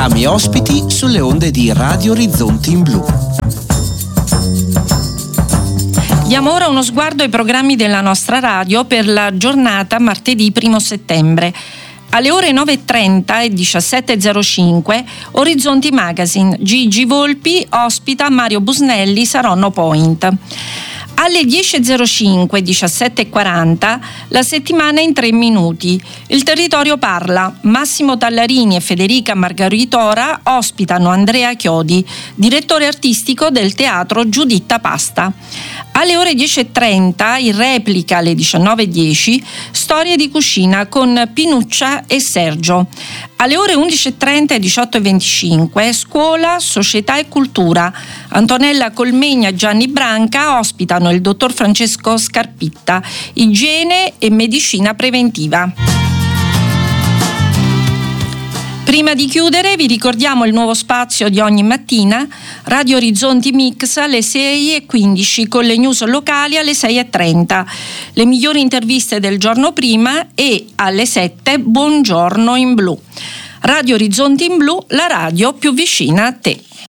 Richiami ospiti sulle onde di Radio Orizzonti in Blu. Diamo ora uno sguardo ai programmi della nostra radio per la giornata martedì 1 settembre. Alle ore 9.30 e 17.05 Orizzonti Magazine, Gigi Volpi ospita Mario Busnelli, Saronno Point. Alle 10.05 e 17.40 la settimana in 3 minuti. Il territorio parla. Massimo Tallarini e Federica Margaritora ospitano Andrea Chiodi, direttore artistico del teatro Giuditta Pasta. Alle ore 10.30 in replica alle 19.10 Storie di cucina con Pinuccia e Sergio. Alle ore 11.30 e 18.25 Scuola, Società e Cultura. Antonella Colmegna e Gianni Branca ospitano il dottor Francesco Scarpitta, Igiene e Medicina Preventiva. Prima di chiudere vi ricordiamo il nuovo spazio di ogni mattina, Radio Orizzonti Mix alle 6.15 con le news locali alle 6.30, le migliori interviste del giorno prima e alle 7 Buongiorno in Blu. Radio Orizzonti in Blu, la radio più vicina a te.